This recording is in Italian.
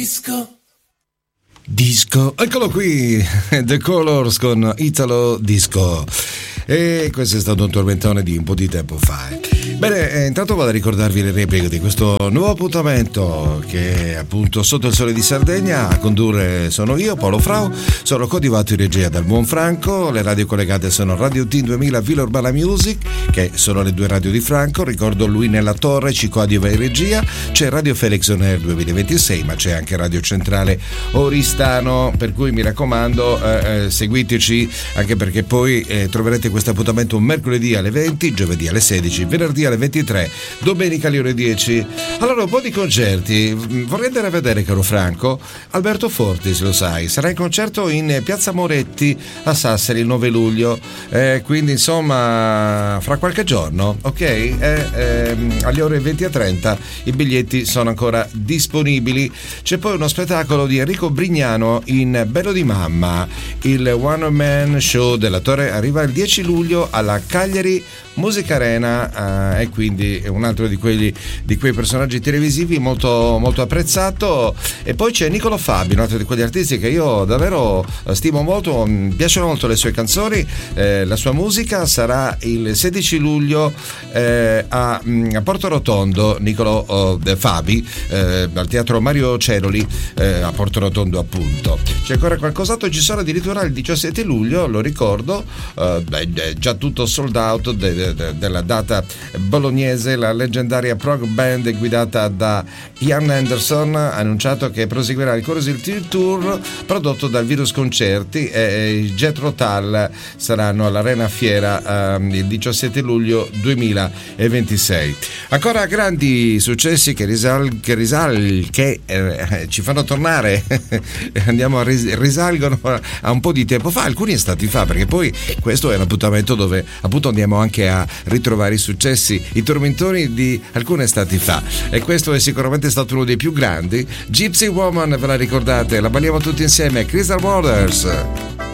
Disco, eccolo qui, The Colors con Italo Disco. E questo è stato un tormentone di un po' di tempo fa. Bene, intanto vado a ricordarvi le repliche di questo nuovo appuntamento che è appunto Sotto il Sole di Sardegna. A condurre sono io, Paolo Frau, sono coadiuvato in regia dal buon Franco. Le radio collegate sono Radio Team 2000 Villa Urbana Music, che sono le due radio di Franco. Ricordo lui nella torre, ci coadiuva in regia. C'è Radio Felix On Air 2026, ma c'è anche Radio Centrale Oristano, per cui mi raccomando, seguiteci, anche perché poi troverete questo appuntamento mercoledì alle 20, giovedì alle 16, venerdì alle 23, domenica alle ore 10. Allora, un po' di concerti. Vorrei andare a vedere, caro Franco, Alberto Fortis, lo sai, sarà in concerto in Piazza Moretti a Sassari il 9 luglio, quindi insomma fra qualche giorno, ok? Alle ore 20:30 i biglietti sono ancora disponibili. C'è poi uno spettacolo di Enrico Brignano in Bello di Mamma, il One Man Show della Torre arriva il 10 luglio alla Cagliari Music Arena, e quindi è un altro di quei personaggi televisivi molto, molto apprezzato. E poi c'è Niccolò Fabi, un altro di quegli artisti che io davvero stimo molto, mi piacciono molto le sue canzoni, la sua musica. Sarà il 16 luglio a Porto Rotondo, Niccolò Fabi, al Teatro Mario Ceroli, a Porto Rotondo appunto. C'è ancora qualcos'altro, ci sarà addirittura il 17 luglio, lo ricordo, già tutto sold out della data bolognese. La leggendaria prog band guidata da Ian Anderson ha annunciato che proseguirà il Corsi Tour prodotto dal Virus Concerti, e i Jethro Tull saranno all'Arena Fiera il 17 luglio 2026. Ancora grandi successi che ci fanno tornare risalgono a un po' di tempo fa, alcuni estati fa, perché poi questo è un appuntamento dove appunto andiamo anche a ritrovare i successi, i tormentoni di alcune estati fa, e questo è sicuramente stato uno dei più grandi. Gypsy Woman, ve la ricordate? La balliamo tutti insieme, Crystal Waters.